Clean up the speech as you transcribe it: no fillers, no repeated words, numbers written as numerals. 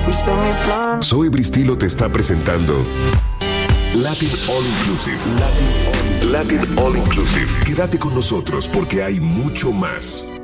fuiste mi plan. Zoe Bristilo te está presentando Latin All Inclusive. Latin All Inclusive. Quédate con nosotros porque hay mucho más.